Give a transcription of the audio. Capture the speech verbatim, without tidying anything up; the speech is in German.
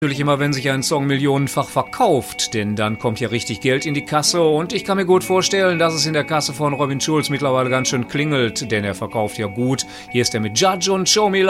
Natürlich immer, wenn sich ein Song millionenfach verkauft, denn dann kommt ja richtig Geld in die Kasse und ich kann mir gut vorstellen, dass es in der Kasse von Robin Schulz mittlerweile ganz schön klingelt, denn er verkauft ja gut. Hier ist er mit Judge und Show Me